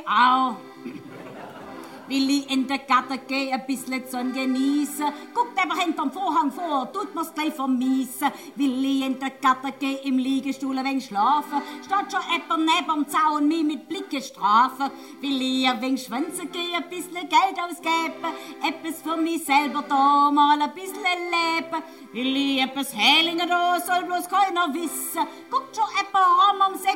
auch. Will ich in der Gatter gehen, ein bisschen Sonne genießen. Guckt aber hinterm Vorhang vor, tut mir's gleich vermiesen. Will ich in der Gatter gehen, im Liegestuhl ein wenig schlafen. Statt schon jemand neben'm Zaun mich mit Blicken strafen. Will ich ein wenig schwänzen gehen, ein bisschen Geld ausgeben. Etwas für mich selber da, mal ein bisschen leben. Will ich etwas Hählingen da, soll bloß keiner wissen. Guckt schon jemand am